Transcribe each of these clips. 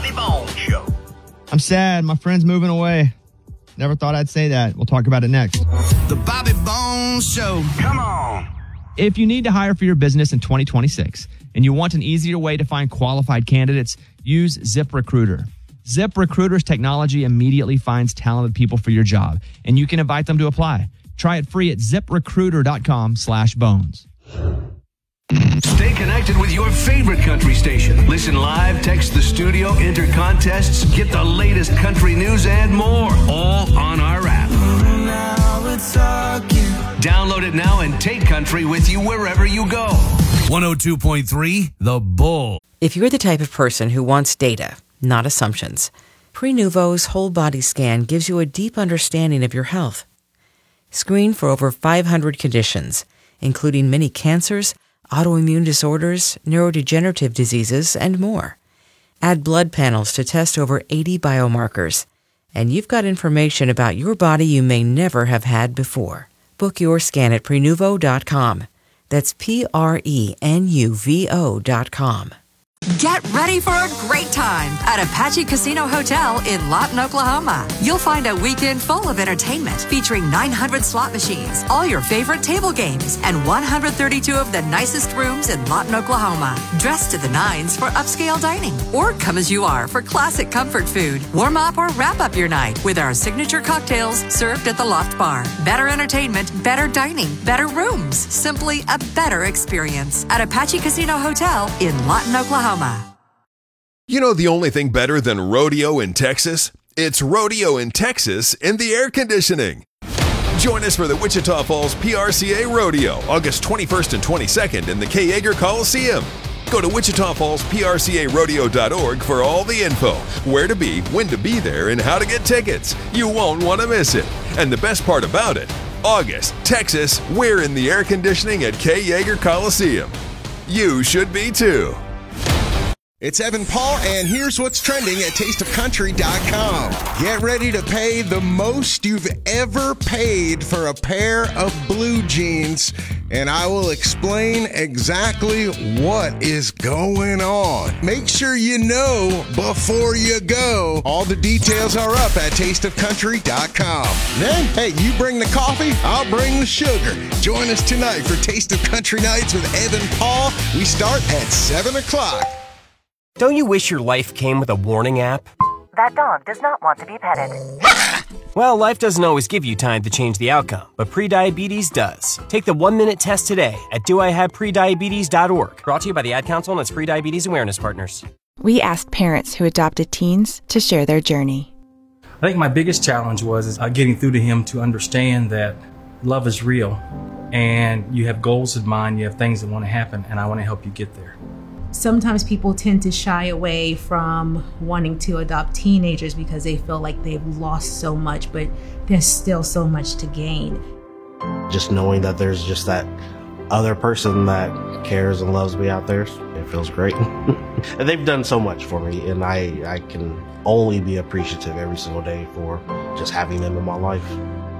Bobby Bones Show. I'm sad. My friend's moving away. Never thought I'd say that. We'll talk about it next. The Bobby Bones Show. Come on. If you need to hire for your business in 2026 and you want an easier way to find qualified candidates, use ZipRecruiter. ZipRecruiter's technology immediately finds talented people for your job, and you can invite them to apply. Try it free at ZipRecruiter.com/bones. Stay connected with your favorite country station. Listen live, text the studio, enter contests, get the latest country news and more, all on our app. Download it now and take country with you wherever you go. 102.3 The Bull. If you're the type of person who wants data, not assumptions, Prenuvo's whole body scan gives you a deep understanding of your health. Screen for over 500 conditions, including many cancers, autoimmune disorders, neurodegenerative diseases, and more. Add blood panels to test over 80 biomarkers, and you've got information about your body you may never have had before. Book your scan at Prenuvo.com. That's Prenuvo.com. Get ready for a great time at Apache Casino Hotel in Lawton, Oklahoma. You'll find a weekend full of entertainment featuring 900 slot machines, all your favorite table games, and 132 of the nicest rooms in Lawton, Oklahoma. Dress to the nines for upscale dining, or come as you are for classic comfort food. Warm up or wrap up your night with our signature cocktails served at the Loft Bar. Better entertainment, better dining, better rooms. Simply a better experience at Apache Casino Hotel in Lawton, Oklahoma. You know the only thing better than rodeo in Texas? It's rodeo in Texas in the air conditioning. Join us for the Wichita Falls PRCA Rodeo, August 21st and 22nd in the Kay Yeager Coliseum. Go to wichitafallsprcarodeo.org for all the info, where to be, when to be there, and how to get tickets. You won't want to miss it. And the best part about it, August, Texas, we're in the air conditioning at Kay Yeager Coliseum. You should be too. It's Evan Paul, and here's what's trending at tasteofcountry.com. Get ready to pay the most you've ever paid for a pair of blue jeans, and I will explain exactly what is going on. Make sure you know before you go. All the details are up at tasteofcountry.com. Then, hey, you bring the coffee, I'll bring the sugar. Join us tonight for Taste of Country Nights with Evan Paul. We start at 7 o'clock. Don't you wish your life came with a warning app? That dog does not want to be petted. Well, life doesn't always give you time to change the outcome, but prediabetes does. Take the 1-minute test today at doihaveprediabetes.org. Brought to you by the Ad Council and its Prediabetes Awareness Partners. We asked parents who adopted teens to share their journey. I think my biggest challenge was getting through to him to understand that love is real and you have goals in mind, you have things that want to happen, and I want to help you get there. Sometimes people tend to shy away from wanting to adopt teenagers because they feel like they've lost so much, but there's still so much to gain. Just knowing that there's just that other person that cares and loves me out there, it feels great. And they've done so much for me, and I can only be appreciative every single day for just having them in my life.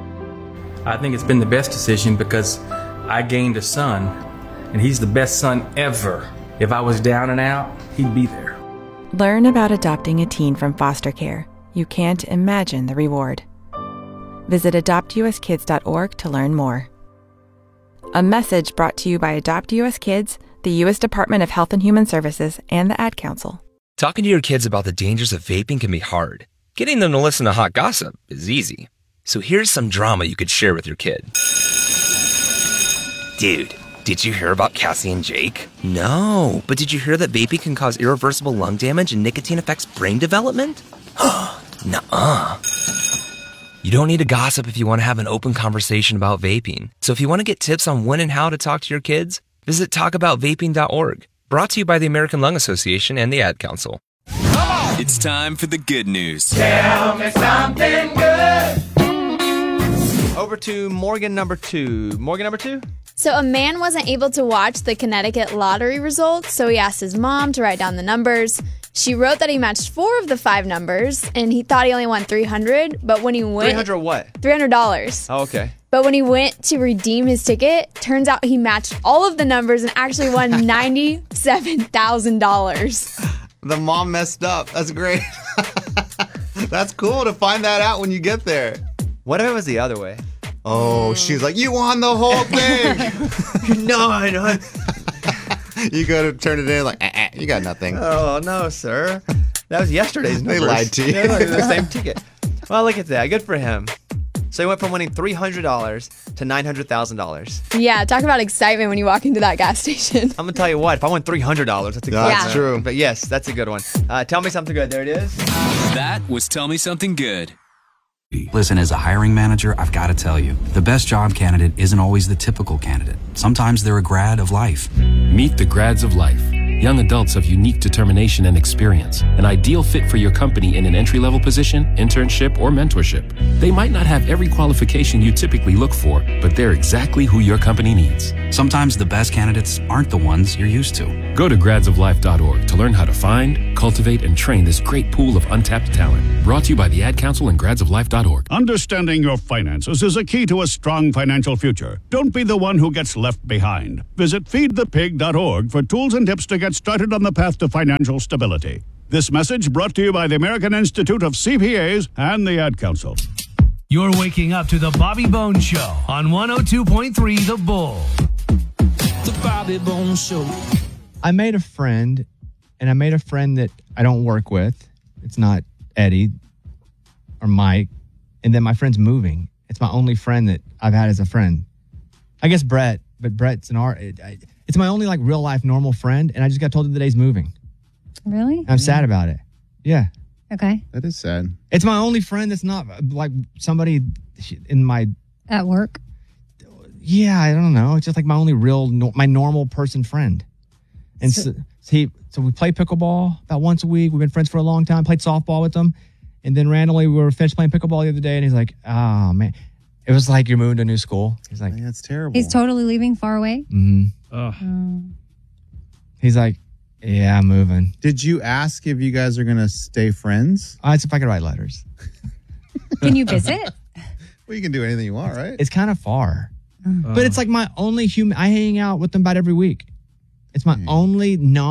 I think it's been the best decision because I gained a son, and he's the best son ever. If I was down and out, he'd be there. Learn about adopting a teen from foster care. You can't imagine the reward. Visit adoptuskids.org to learn more. A message brought to you by Adopt US Kids, the U.S. Department of Health and Human Services, and the Ad Council. Talking to your kids about the dangers of vaping can be hard. Getting them to listen to hot gossip is easy. So here's some drama you could share with your kid. Dude, did you hear about Cassie and Jake? No, but did you hear that vaping can cause irreversible lung damage and nicotine affects brain development? Nuh-uh. You don't need to gossip if you want to have an open conversation about vaping. So if you want to get tips on when and how to talk to your kids, visit talkaboutvaping.org. Brought to you by the American Lung Association and the Ad Council. It's time for the good news. Tell me something good. Over to Morgan number 2. Morgan number 2? So a man wasn't able to watch the Connecticut lottery results, so he asked his mom to write down the numbers. She wrote that he matched 4 of the 5 numbers, and he thought he only won $300, but when he went... $300 what? $300. Oh, okay. But when he went to redeem his ticket, turns out he matched all of the numbers and actually won $97,000. The mom messed up. That's great. That's cool to find that out when you get there. What if it was the other way? Oh, she's like, you won the whole thing. No. You go to turn it in like, you got nothing. Oh, no, sir. That was yesterday's numbers. They lied to you. They lied to the same ticket. Well, look at that. Good for him. So he went from winning $300 to $900,000. Yeah, talk about excitement when you walk into that gas station. I'm going to tell you what. If I won $300, that's exciting. That's true. But yes, that's a good one. Tell me something good. There it is. That was Tell Me Something Good. Listen, as a hiring manager, I've got to tell you, the best job candidate isn't always the typical candidate. Sometimes they're a grad of life. Meet the grads of life. Young adults of unique determination and experience. An ideal fit for your company in an entry-level position, internship, or mentorship. They might not have every qualification you typically look for, but they're exactly who your company needs. Sometimes the best candidates aren't the ones you're used to. Go to gradsoflife.org to learn how to find, cultivate, and train this great pool of untapped talent. Brought to you by the Ad Council and gradsoflife.org. Understanding your finances is a key to a strong financial future. Don't be the one who gets left behind. Visit feedthepig.org for tools and tips to get started on the path to financial stability. This message brought to you by the American Institute of CPAs and the Ad Council. You're waking up to the Bobby Bones Show on 102.3 The Bull. The Bobby Bones Show. I made a friend that I don't work with. It's not Eddie or Mike. And then my friend's moving. It's my only friend that I've had as a friend. I guess Brett, but Brett's it's my only like real life normal friend. And I just got told that he's moving. Really? I'm sad about it. Yeah. Okay. That is sad. It's my only friend that's not like somebody in my... At work? Yeah, I don't know. It's just like my only my normal person friend. And so we play pickleball about once a week. We've been friends for a long time. Played softball with him. And then randomly we were finished playing pickleball the other day and he's like, oh man. It was like you're moving to a new school. He's like, that's terrible. He's totally leaving far away? Mm-hmm. He's like, yeah, I'm moving. Did you ask if you guys are going to stay friends? It's if I could write letters. Can you visit? Well, you can do anything you want, right? It's kind of far. But it's like my only I hang out with them about every week. It's my only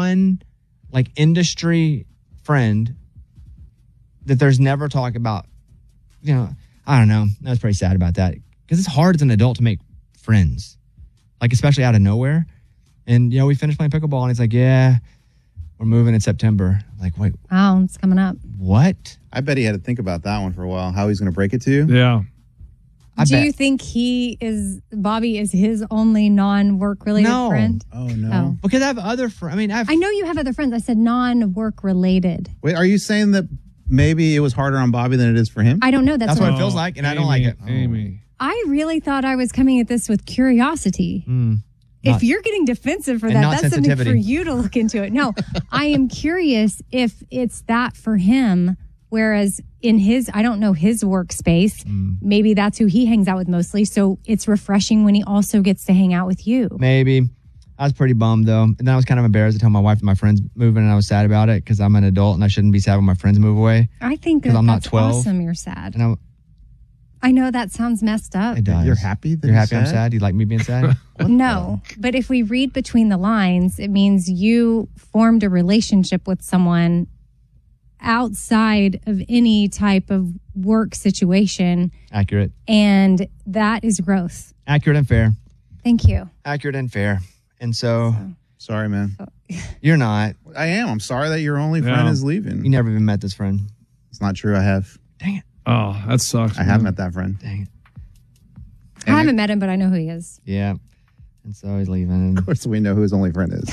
industry friend that there's never talk about, I don't know. I was pretty sad about that because it's hard as an adult to make friends, like especially out of nowhere. And, we finished playing pickleball and he's like, yeah, we're moving in September. I'm like, wait. Oh, it's coming up. What? I bet he had to think about that one for a while, how he's going to break it to you. Yeah. Do you think Bobby is his only non-work related friend? Oh, no. Because I have other friends. I know you have other friends. I said non-work related. Wait, are you saying that maybe it was harder on Bobby than it is for him? I don't know. That's what it feels like, and I don't like it. Amy. I really thought I was coming at this with curiosity. If you're getting defensive for that, that's something for you to look into it. No, I am curious if it's that for him, whereas in his, I don't know his workspace, maybe that's who he hangs out with mostly. So it's refreshing when he also gets to hang out with you. Maybe. I was pretty bummed though. And then I was kind of embarrassed to tell my wife that my friend's moving and I was sad about it because I'm an adult and I shouldn't be sad when my friends move away. I think because I'm not 12. Awesome you're sad. And I know that sounds messed up. It does. You're happy that You're happy I'm sad? You like me being sad? No, but if we read between the lines, it means you formed a relationship with someone outside of any type of work situation. Accurate. And that is growth. Accurate and fair. Thank you. Accurate and fair. And so... Sorry, man. You're not. I am. I'm sorry that your only friend is leaving. You never even met this friend. It's not true. I have. Dang it. Oh, that sucks. I have met that friend. Dang it. I haven't met him, but I know who he is. Yeah. And so he's leaving. Of course, we know who his only friend is.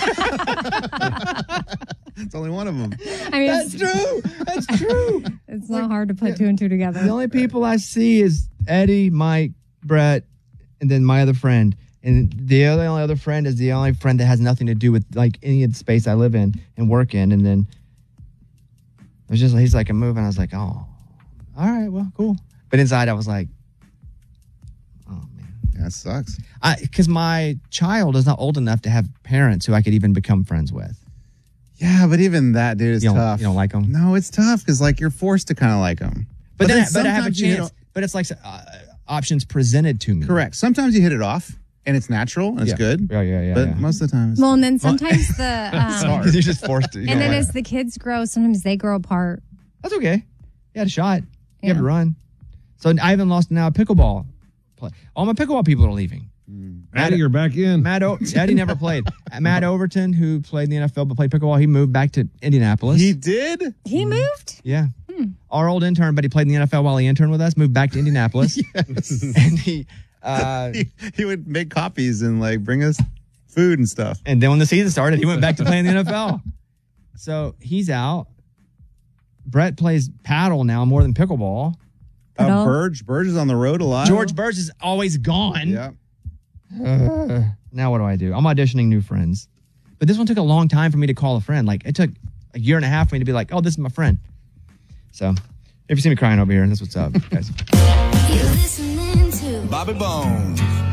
It's only one of them. I mean, That's true. That's true. It's not hard to put two and two together. The only people I see is Eddie, Mike, Brett, and then my other friend. And the only other friend is the only friend that has nothing to do with like any of the space I live in and work in. And then it was just, he's like, I'm moving. I was like, oh, all right, well, cool. But inside I was like, oh man. Yeah, that sucks. Because my child is not old enough to have parents who I could even become friends with. Yeah, but even that, dude, is tough. You don't like them? No, it's tough because like you're forced to kind of like them. But I have a chance. But it's like options presented to me. Correct. Sometimes you hit it off. And it's natural and it's good. Yeah. But most of the time, it's Well, and then sometimes the Sorry, you're just forced to. and then as the kids grow, sometimes they grow apart. That's okay. You had a shot. You have to run. So I haven't lost now a pickleball play. All my pickleball people are leaving. Maddie, you're back in. Eddie never played. Matt Overton, who played in the NFL but played pickleball, he moved back to Indianapolis. He did? He moved? Yeah. Our old intern, but he played in the NFL while he interned with us, moved back to Indianapolis. And he would make copies and like bring us food and stuff. And then when the season started, he went back to playing the NFL. So he's out. Brett plays paddle now more than pickleball. Burge is on the road a lot. George Burge is always gone. Yeah. Now what do I do? I'm auditioning new friends. But this one took a long time for me to call a friend. Like it took a year and a half for me to be like, oh, this is my friend. So if you see me crying over here, that's what's up, guys. You're listening to Bobby Bones.